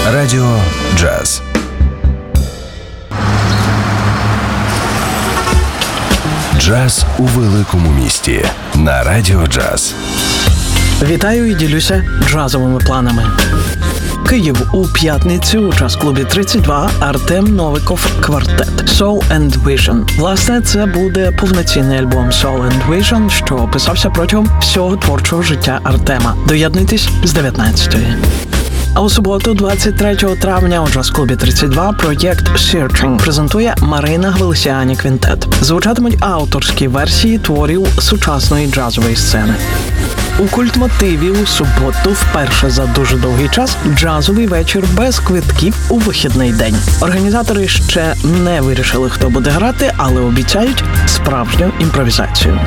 Радіо Джаз. Джаз у великому місті на Радіо Джаз. Вітаю і ділюся джазовими планами. Київ у п'ятницю у джаз-клубі 32 Артем Новиков квартет Soul and Vision. Власне, це буде повноцінний альбом Soul and Vision, що писався протягом всього творчого життя Артема. Доєднуйтесь з 19-ї. А у суботу, 23 травня, у джаз-клубі 32 проєкт Searching презентує Марина Гвелесіані Квінтет. Звучатимуть авторські версії творів сучасної джазової сцени. У культмотиві у суботу вперше за дуже довгий час джазовий вечір без квитків у вихідний день. Організатори ще не вирішили, хто буде грати, але обіцяють справжню імпровізацію.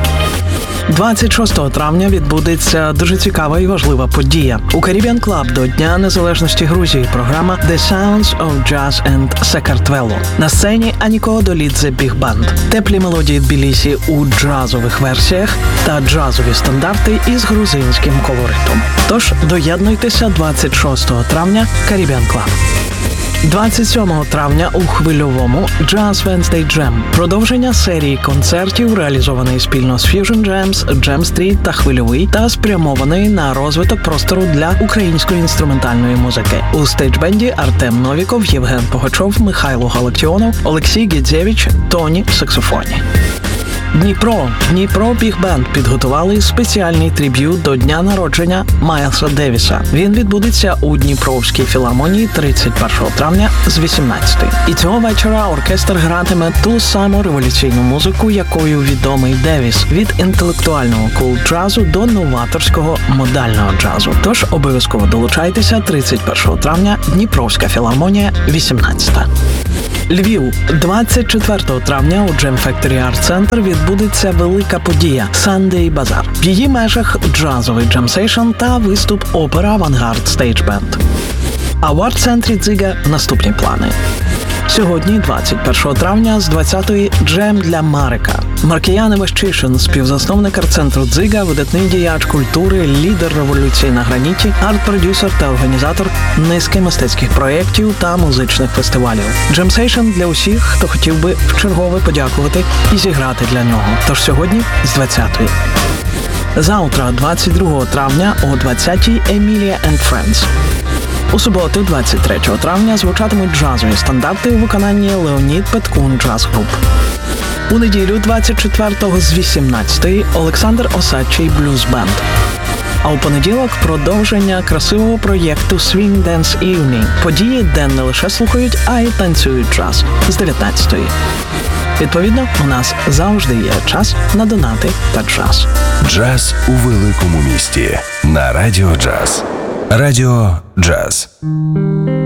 26 травня відбудеться дуже цікава і важлива подія. У Caribbean Club до Дня Незалежності Грузії програма The Sounds of Jazz and Sakartvelo. На сцені Аніко Долідзе Біг Банд. Теплі мелодії Тбілісі у джазових версіях та джазові стандарти із грузинським колоритом. Тож доєднуйтеся 26 травня Caribbean Club. 27 травня у Хвильовому Jazz Wednesday Jam. Продовження серії концертів, реалізованої спільно з Fusion Jams, Jam Street та Хвильовий, та спрямованої на розвиток простору для української інструментальної музики. У стейджбенді Артем Новіков, Євген Погачов, Михайло Галактіонов, Олексій Гідзєвич, Тоні – саксофоні. Дніпро Біг Бенд підготували спеціальний триб'ют до дня народження Майлса Девіса. Він відбудеться у Дніпровській філармонії 31 травня з 18-ї. І цього вечора оркестр гратиме ту саму революційну музику, якою відомий Девіс, від інтелектуального кул-джазу до новаторського модального джазу. Тож обов'язково долучайтеся 31 травня, Дніпровська філармонія, 18-та. Львів. 24 травня у Jam Factory Art Center відбудеться велика подія – Sunday Bazaar. В її межах джазовий джемсейшн та виступ опера «Авангард Stage Band». А в арт-центрі «Дзига» наступні плани. Сьогодні, 21 травня, з 20-ї джем для Марика. Маркіян Іващишин, співзасновник арт-центру «Дзига», видатний діяч культури, лідер революції на граніті, арт-продюсер та організатор низки мистецьких проєктів та музичних фестивалів. Джемсейшн для усіх, хто хотів би вчергове подякувати і зіграти для нього. Тож сьогодні з 20-ї. Завтра, 22 травня, о 20-й Emilia and Friends. У суботу, 23 травня, звучатимуть джазові стандарти у виконанні Леонід Петкун Джаз Груп. У неділю, 24-го з 18-ї, Олександр Осадчий Блюз Бенд. А у понеділок продовження красивого проєкту Swing Dance Evening. Події, де не лише слухають, а й танцюють джаз з 19-ї. Відповідно, у нас завжди є час на донати та джаз. Джаз у великому місті на Радіо Джаз. Радіо Джаз.